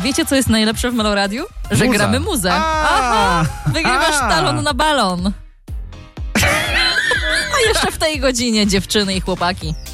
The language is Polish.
wiecie, co jest najlepsze w Meloradiu? Że Muza. gramy muzę. Aha! Wygrywasz talon na balon. A jeszcze w tej godzinie, dziewczyny i chłopaki.